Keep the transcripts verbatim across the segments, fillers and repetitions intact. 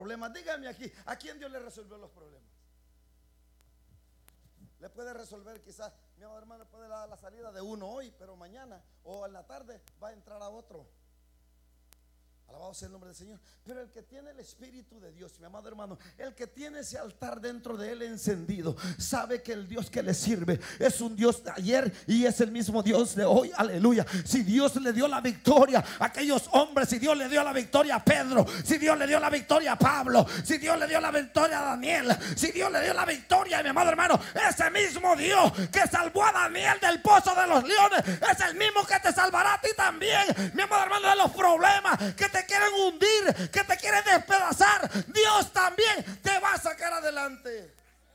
problemas. Dígame aquí, ¿a quién Dios le resolvió los problemas? Le puede resolver quizás, mi amado hermano, puede dar la salida de uno hoy, pero mañana o en la tarde va a entrar a otro. Alabado sea el nombre del Señor. Pero el que tiene el Espíritu de Dios, mi amado hermano, el que tiene ese altar dentro de él encendido, sabe que el Dios que le sirve es un Dios de ayer y es el mismo Dios de hoy. Aleluya. Si Dios le dio la victoria a aquellos hombres, si Dios le dio la victoria a Pedro, si Dios le dio la victoria a Pablo, si Dios le dio la victoria a Daniel, si Dios le dio la victoria, mi amado hermano, ese mismo Dios que salvó a Daniel del pozo de los leones es el mismo que te salvará a ti también, mi amado hermano, de los problemas que te quieren hundir, que te quieren despedazar. Dios también te va a sacar adelante,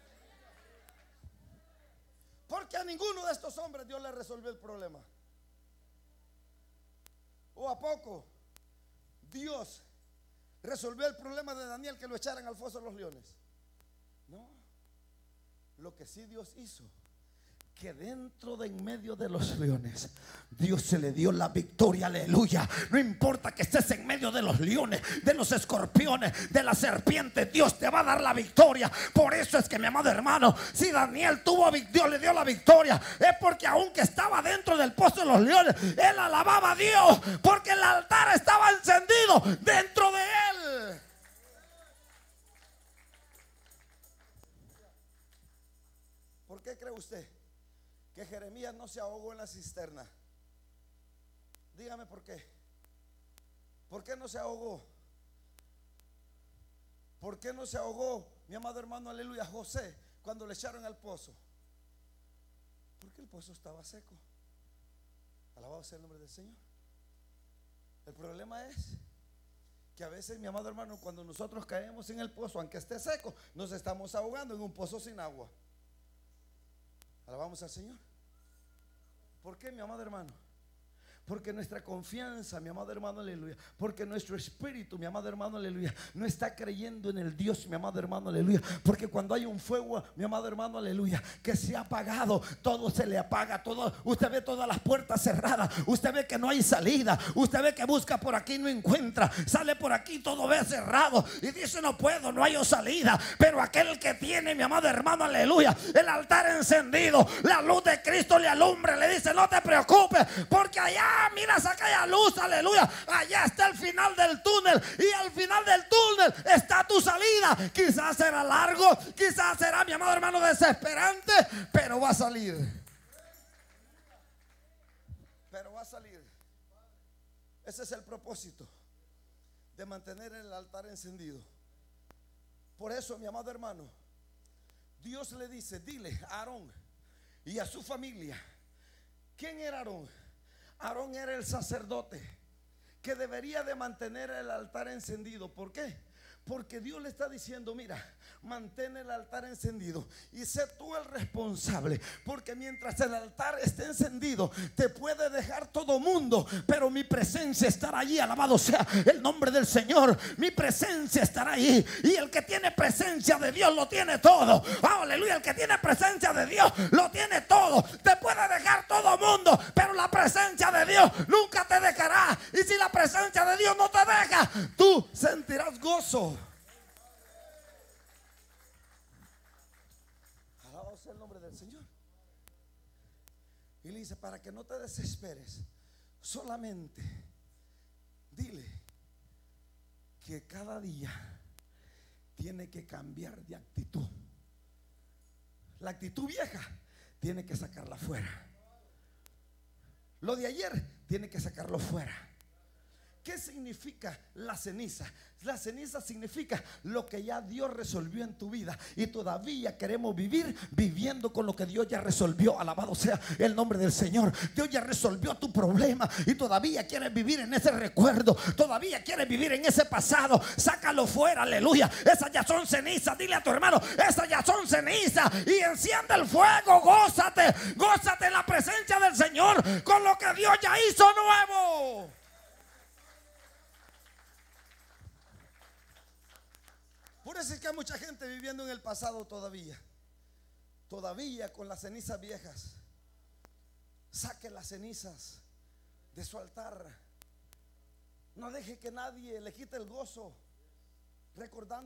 porque a ninguno de estos hombres Dios le resolvió el problema. ¿O a poco Dios resolvió el problema de Daniel, que lo echaran al foso de los leones? No. Lo que sí Dios hizo, que dentro de en medio de los leones Dios se le dio la victoria. Aleluya. No importa que estés en medio de los leones, de los escorpiones, de las serpientes, Dios te va a dar la victoria. Por eso es que, mi amado hermano, si Daniel tuvo, Dios le dio la victoria, es porque aunque estaba dentro del pozo de los leones, él alababa a Dios, porque el altar estaba encendido dentro de él. ¿Por qué cree usted que Jeremías no se ahogó en la cisterna? Dígame por qué. ¿Por qué no se ahogó? ¿Por qué no se ahogó, mi amado hermano, aleluya, José, cuando le echaron al pozo? Porque el pozo estaba seco. Alabado sea el nombre del Señor. El problema es que a veces, mi amado hermano, cuando nosotros caemos en el pozo, aunque esté seco, nos estamos ahogando en un pozo sin agua. Alabamos al Señor. ¿Por qué, mi amado hermano? Porque nuestra confianza, mi amado hermano, aleluya, porque nuestro espíritu, mi amado hermano, aleluya, no está creyendo en el Dios, mi amado hermano, aleluya. Porque cuando hay un fuego, mi amado hermano, aleluya, que se ha apagado, todo se le apaga, todo. Usted ve todas las puertas cerradas, usted ve que no hay salida, usted ve que busca por aquí, no encuentra, sale por aquí, todo ve cerrado y dice: no puedo, no hay salida. Pero aquel que tiene, mi amado hermano, aleluya, el altar encendido, la luz de Cristo le alumbra, le dice: no te preocupes, porque allá, mira, saca ya luz, aleluya, allá está el final del túnel, y al final del túnel está tu salida. Quizás será largo, quizás será, mi amado hermano, desesperante, pero va a salir. Pero va a salir. Ese es el propósito de mantener el altar encendido. Por eso, mi amado hermano, Dios le dice: dile a Aarón y a su familia. ¿Quién era Aarón? Aarón era el sacerdote que debería de mantener el altar encendido. ¿Por qué? Porque Dios le está diciendo: mira, mantén el altar encendido y sé tú el responsable, porque mientras el altar esté encendido te puede dejar todo mundo, pero mi presencia estará allí. Alabado sea el nombre del Señor. Mi presencia estará allí, y el que tiene presencia de Dios lo tiene todo. Oh, aleluya. El que tiene presencia de Dios lo tiene todo. Te puede dejar todo mundo, pero la presencia de Dios nunca te dejará. Y si la presencia de Dios no te deja, tú sentirás gozo. Alabado sea el nombre del Señor. Y le dice: para que no te desesperes, solamente dile que cada día tiene que cambiar de actitud. La actitud vieja tiene que sacarla fuera. Lo de ayer tiene que sacarlo fuera. ¿Qué significa la ceniza? La ceniza significa lo que ya Dios resolvió en tu vida, y todavía queremos vivir viviendo con lo que Dios ya resolvió. Alabado sea el nombre del Señor. Dios ya resolvió tu problema y todavía quieres vivir en ese recuerdo, todavía quieres vivir en ese pasado. Sácalo fuera, aleluya. Esas ya son cenizas. Dile a tu hermano: esas ya son cenizas. Y enciende el fuego. Gózate, gózate en la presencia del Señor con lo que Dios ya hizo nuevo. Por eso es que hay mucha gente viviendo en el pasado todavía, todavía con las cenizas viejas. Saque las cenizas de su altar. No deje que nadie le quite el gozo. recordando